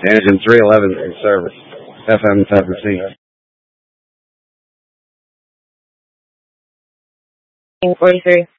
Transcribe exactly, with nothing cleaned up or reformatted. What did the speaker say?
Engine three eleven in service. F M seventeen. forty-three.